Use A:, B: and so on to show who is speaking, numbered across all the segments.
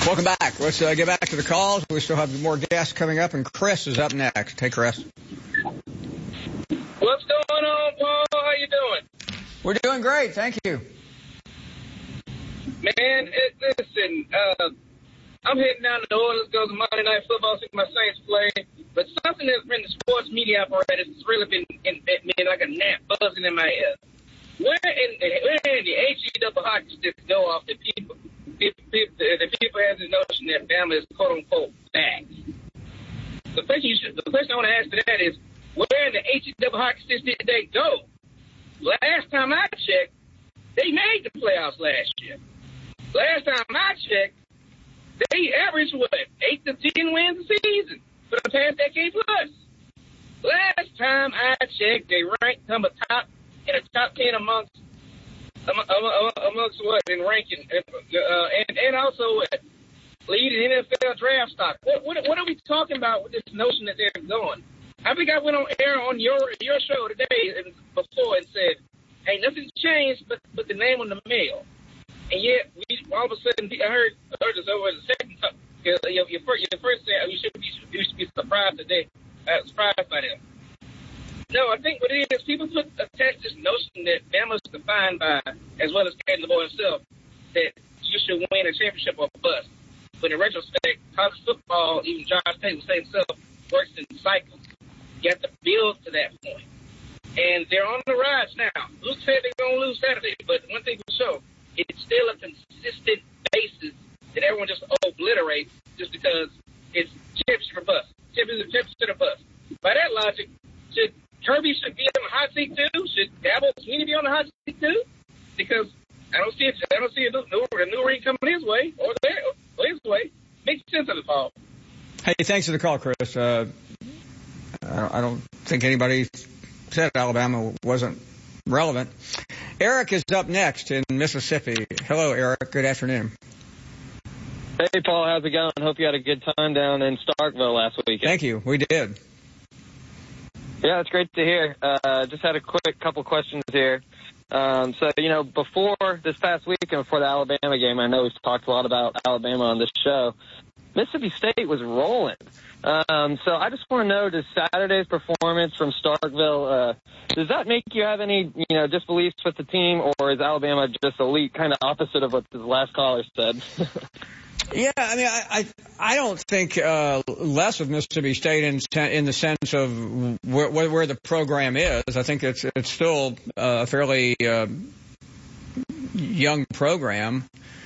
A: Welcome back. Let's get back to the calls. We still have more guests coming up, and Chris is up next. Hey, Chris.
B: What's going on, Paul? How you doing?
A: We're doing great. Thank you.
B: Man, listen, I'm heading down to New Orleans, go to Monday Night Football, see my Saints play. But something that's been the sports media apparatus has really been like a gnat buzzing in my ear. Where in the HE hockey sticks go off the people? The people have this notion that family is quote unquote back. The question I want to ask to that is, where in the HE hockey sticks did they go? Last time I checked, they made the playoffs last year. Last time I checked, they averaged, 8 to 10 wins a season for the past decade plus. Last time I checked, they ranked number top in the top 10 amongst what in ranking, and also leading NFL draft stock. What are we talking about with this notion that they're going? I think I went on air on your show today and before and said, "Hey, nothing's changed but the name on the mail." And yet, all of a sudden, I heard this over the second time. Your first said you should be surprised today. Surprised by them. No, I think what it is, people attach this notion that Bama is defined by, as well as Caden LeBoy himself, that you should win a championship or bust. But in retrospect, college football, even Josh Tate will say himself, works in cycles. You have to build to that point. And they're on the rise now. Luke said they're going to lose Saturday, but one thing for sure, it's still a consistent basis that everyone just obliterates just because it's championship or bust. Championship or bust. By that logic, Kirby should be on the hot seat too? Should Dabo Swinney be on the hot seat too? Because I don't see a new ring coming his way or his way. Makes sense of the fall.
A: Hey, thanks for the call, Chris. I don't think anybody said Alabama wasn't relevant. Eric is up next in Mississippi. Hello, Eric. Good afternoon.
C: Hey, Paul. How's it going? Hope you had a good time down in Starkville last weekend.
A: Thank you. We did.
C: Yeah, it's great to hear. Just had a quick couple questions here. Before this past weekend, before the Alabama game, I know we've talked a lot about Alabama on this show. Mississippi State was rolling. So I just want to know, does Saturday's performance from Starkville, does that make you have any, disbeliefs with the team, or is Alabama just elite, kind of opposite of what the last caller said?
A: Yeah, I mean, I don't think less of Mississippi State in the sense of where the program is. I think it's still a fairly young program.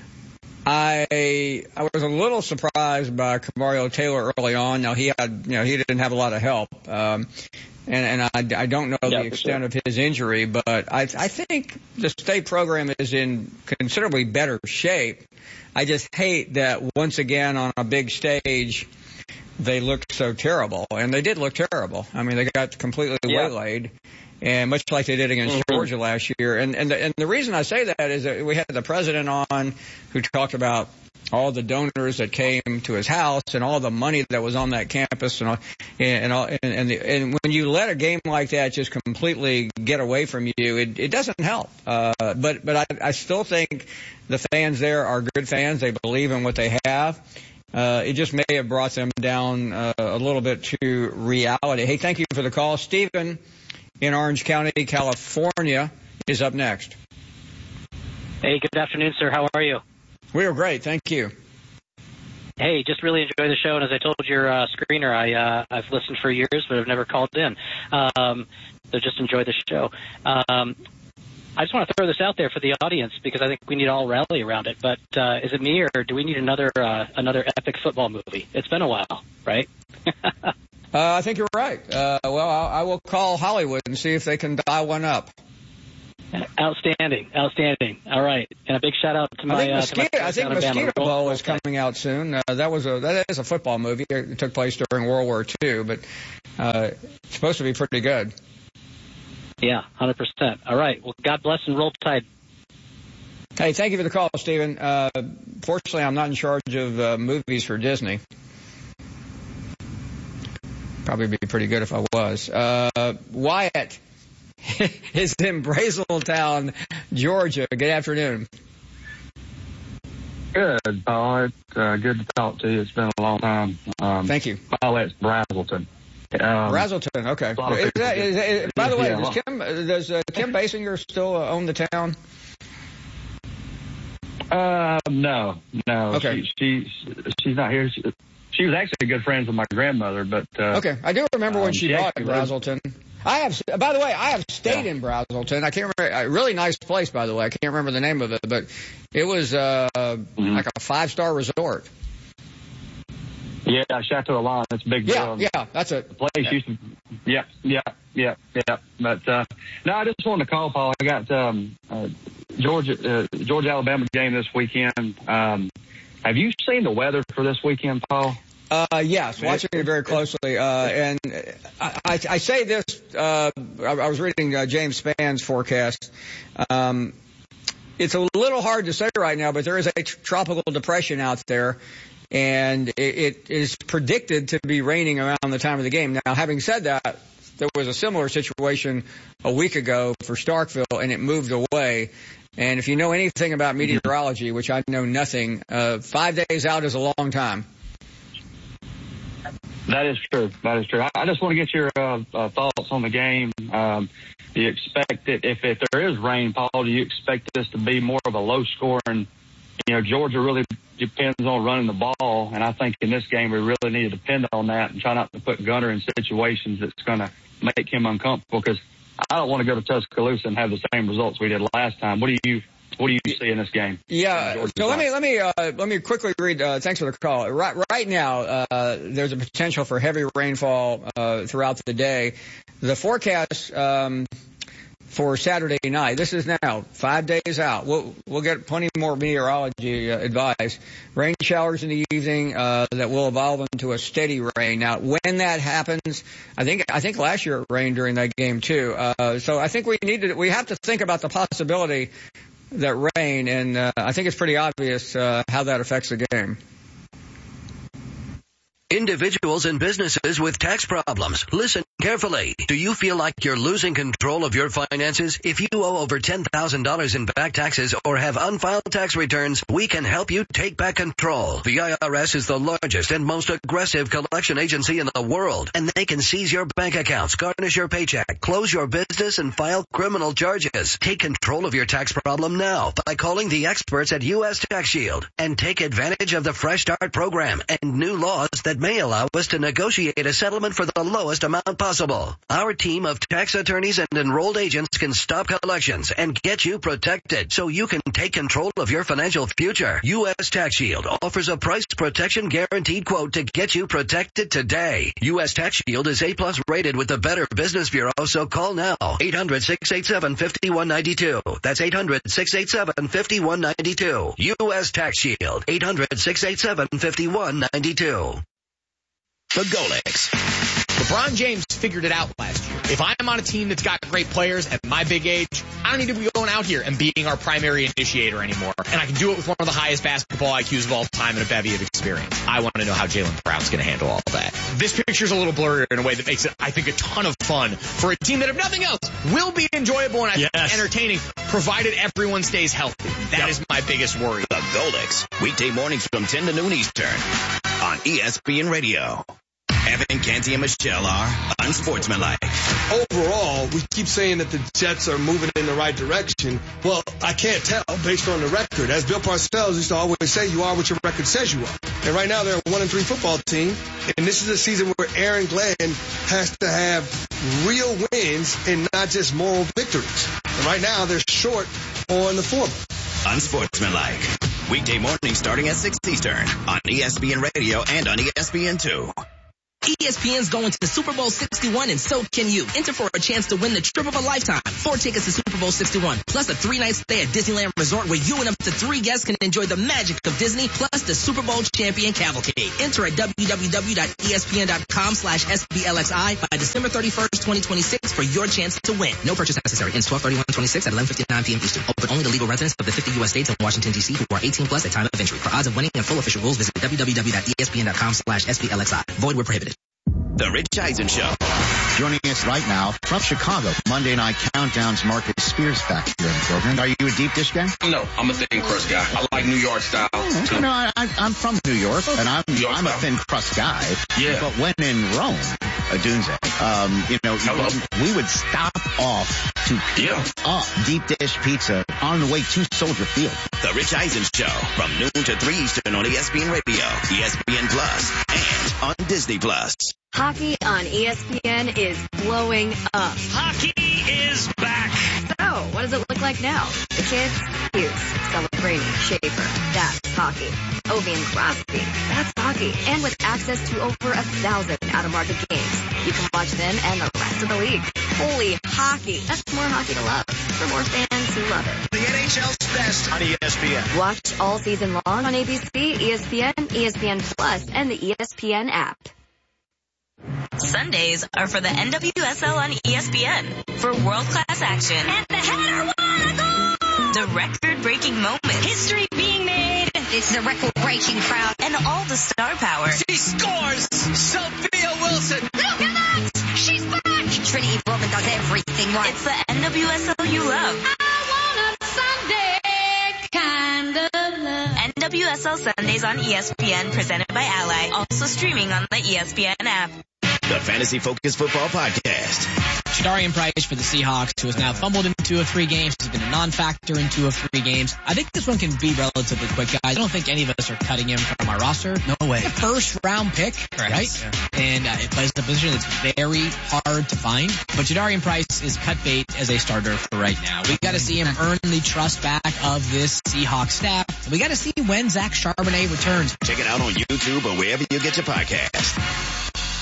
A: I was a little surprised by Kamario Taylor early on. Now he didn't have a lot of help, and I don't know the extent of his injury, but I think the state program is in considerably better shape. I just hate that once again on a big stage they looked so terrible, and they did look terrible. I mean, they got completely waylaid, and much like they did against Georgia last year. And the reason I say that is that we had the president on who talked about all the donors that came to his house and all the money that was on that campus and when you let a game like that just completely get away from you, it doesn't help. But I still think the fans there are good fans. They believe in what they have. It just may have brought them down a little bit to reality. Hey, thank you for the call. Stephen in Orange County, California is up next.
D: Hey, good afternoon, sir. How are you?
A: We are great. Thank you.
D: Hey, just really enjoy the show. And as I told your screener, I've listened for years, but I've never called in. So just enjoy the show. I just want to throw this out there for the audience because I think we need to all rally around it. But is it me, or do we need another epic football movie? It's been a while, right?
A: I think you're right. I will call Hollywood and see if they can dial one up.
D: Outstanding. All right, and a big shout out to my.
A: I think Mosquito Ball is coming out soon. That is a football movie. It took place during World War II, but it's supposed to be pretty good.
D: Yeah, 100%. All right. Well, God bless and roll tide.
A: Hey, thank you for the call, Stephen. Fortunately, I'm not in charge of movies for Disney. Probably be pretty good if I was. Wyatt is in Brazeltown, Georgia. Good afternoon.
E: Good, Paul. It's good to talk to you. It's been a long time.
A: Thank you.
E: Paul, it's Brazelton.
A: Brazelton, okay. By the way, does Kim Basinger still own the town?
E: No.
A: Okay.
E: She's not here. She was actually good friends with my grandmother, but
A: okay. I do remember when she bought Brazelton. I have stayed in Brazelton. I can't remember. A really nice place, by the way. I can't remember the name of it, but it was like a 5-star resort.
E: Yeah, Chateau Alon. It's a big deal.
A: Yeah, that's it.
E: The place used to. Yeah. But no, I just wanted to call, Paul. I got Georgia Alabama game this weekend. Have you seen the weather for this weekend, Paul?
A: Yes, watching it very closely. And I say this, I was reading James Spann's forecast. It's a little hard to say right now, but there is a tropical depression out there, and it is predicted to be raining around the time of the game. Now, having said that, there was a similar situation a week ago for Starkville, and it moved away. And if you know anything about meteorology, which I know nothing, 5 days out is a long time.
E: That is true. I just want to get your thoughts on the game. Do you expect it, if there is rain, Paul, do you expect this to be more of a low scoring? Georgia really depends on running the ball, and I think in this game we really need to depend on that and try not to put Gunner in situations that's going to make him uncomfortable, because I don't want to go to Tuscaloosa and have the same results we did last time. What do you see in this game?
A: Yeah. So let me quickly read. Thanks for the call. Right now, there's a potential for heavy rainfall throughout the day. The forecast for Saturday night. This is now 5 days out. We'll get plenty more meteorology advice. Rain showers in the evening that will evolve into a steady rain. Now, when that happens, I think last year it rained during that game too. So I think we have to think about the possibility that rain, and I think it's pretty obvious how that affects the game.
F: Individuals and businesses with tax problems, listen carefully. Do you feel like you're losing control of your finances? If you owe over $10,000 in back taxes or have unfiled tax returns, we can help you take back control. The IRS is the largest and most aggressive collection agency in the world, and they can seize your bank accounts, garnish your paycheck, close your business, and file criminal charges. Take control of your tax problem now by calling the experts at U.S. Tax Shield, and take advantage of the Fresh Start program and new laws that may allow us to negotiate a settlement for the lowest amount possible. Our team of tax attorneys and enrolled agents can stop collections and get you protected so you can take control of your financial future. U.S. Tax Shield offers a price protection guaranteed quote to get you protected today. U.S. Tax Shield is A+ rated with the Better Business Bureau, so call now. 800-687-5192. That's 800-687-5192. U.S. Tax Shield. 800-687-5192.
G: The Golix. LeBron James figured it out last year. If I'm on a team that's got great players at my big age, I don't need to be going out here and being our primary initiator anymore. And I can do it with one of the highest basketball IQs of all time and a bevy of experience. I want to know how Jaylen Brown's going to handle all that. This picture's a little blurry in a way that makes it, I think, a ton of fun for a team that, if nothing else, will be enjoyable and entertaining, provided everyone stays healthy. That is my biggest worry.
H: The Golix. Weekday mornings from 10 to noon Eastern on ESPN Radio. Evan, Canty, and Michelle are unsportsmanlike.
I: Overall, we keep saying that the Jets are moving in the right direction. Well, I can't tell based on the record. As Bill Parcells used to always say, you are what your record says you are. And right now they're a 1-3 football team. And this is a season where Aaron Glenn has to have real wins and not just moral victories. And right now they're short on the former.
H: Unsportsmanlike. Weekday morning starting at 6 Eastern on ESPN Radio and on ESPN2.
J: ESPN's going to the Super Bowl 61, and so can you. Enter for a chance to win the trip of a lifetime. 4 tickets to Super Bowl 61, plus a 3-night stay at Disneyland Resort where you and up to 3 guests can enjoy the magic of Disney, plus the Super Bowl champion cavalcade. Enter at www.espn.com/SBLXI by December 31st, 2026 for your chance to win. No purchase necessary. Ends 12/31/26 at 11:59 p.m. Eastern. Open only to legal residents of the 50 U.S. states and Washington, D.C. who are 18 plus at time of entry. For odds of winning and full official rules, visit www.espn.com/SBLXI. Void where prohibited.
H: The Rich Eisen Show.
K: Joining us right now from Chicago, Monday Night Countdown's Marcus Spears back here in the program. Are you a deep dish guy?
L: No, I'm a thin crust guy. I like New York style.
K: You know, I'm from New York, and I'm a thin crust guy.
L: Yeah.
K: But when in Rome, Dunze, we would stop off to pick up deep dish pizza on the way to Soldier Field.
H: The Rich Eisen Show from noon to 3 Eastern on ESPN Radio, ESPN Plus, and on Disney Plus.
M: Hockey on ESPN is blowing up.
H: Hockey is back.
M: So, what does it look like now? The kids, Hughes, Celebrini, Schaefer, that's hockey. Ovi and Crosby, that's hockey. And with access to over 1,000 out-of-market games, you can watch them and the rest of the league. Holy hockey. That's more hockey to love for more fans who love it.
H: The NHL's best on ESPN.
M: Watch all season long on ABC, ESPN, ESPN Plus, and the ESPN app.
N: Sundays are for the NWSL on ESPN for world-class action and the header won! The record-breaking moment, history being made. It's the record-breaking crowd and all the star power.
O: She scores! Sophia Wilson!
N: Look at that! She's back! Trinity Rodman does everything right. It's the NWSL you love. I want a Sunday kind of love. NWSL Sundays on ESPN presented by Ally. Also streaming on the ESPN app.
H: The Fantasy Focus Football Podcast.
P: Shadarian Price for the Seahawks, who has now fumbled in 2 of 3 games, has been a non-factor in 2 of 3 games. I think this one can be relatively quick, guys. I don't think any of us are cutting him from our roster.
Q: No way.
P: A first-round pick, right? Yeah. And it plays the position that's very hard to find. But Shadarian Price is cut bait as a starter for right now. We got to see him earn the trust back of this Seahawks staff. We got to see when Zach Charbonnet returns.
H: Check it out on YouTube or wherever you get your podcast.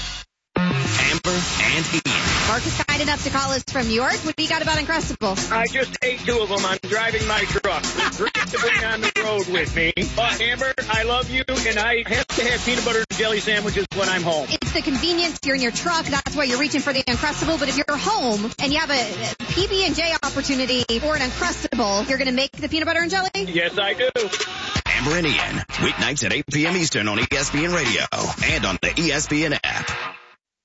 H: Amber and Ian.
R: Mark is kind enough to call us from New York. What do you got about Uncrustables?
B: I just ate 2 of them. I'm driving my truck. It's great to bring on the road with me. But Amber, I love you, and I have to have peanut butter and jelly sandwiches when I'm home.
R: It's the convenience. You're in your truck. That's why you're reaching for the Uncrustable. But if you're home and you have a PB&J opportunity or an Uncrustable, you're going to make the peanut butter and jelly?
B: Yes, I do.
H: Amber and Ian, weeknights at 8 p.m. Eastern on ESPN Radio and on the ESPN app.